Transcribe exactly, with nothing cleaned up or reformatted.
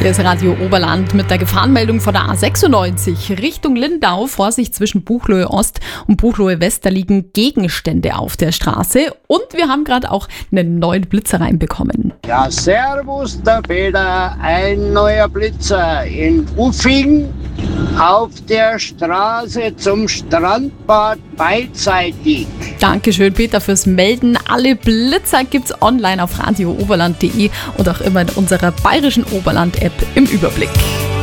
Hier ist Radio Oberland mit der Gefahrenmeldung von der A sechsundneunzig Richtung Lindau. Vorsicht, zwischen Buchloe Ost und Buchloe West, da liegen Gegenstände auf der Straße. Und wir haben gerade auch einen neuen Blitzer reinbekommen. Ja, servus der Peter, ein neuer Blitzer in Uffing auf der Straße zum Strandbad beidseitig. Dankeschön, Peter, fürs Melden. Alle Blitzer gibt's online auf radio oberland punkt de und auch immer in unserer bayerischen Oberland-App im Überblick.